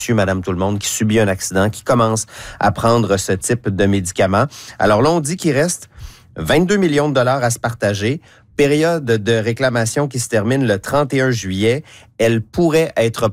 monsieur, madame, tout le monde qui subit un accident, qui commence à prendre ce type de médicament. Alors là, on dit qu'il reste 22 millions de dollars à se partager. Période de réclamation qui se termine le 31 juillet. Elle pourrait être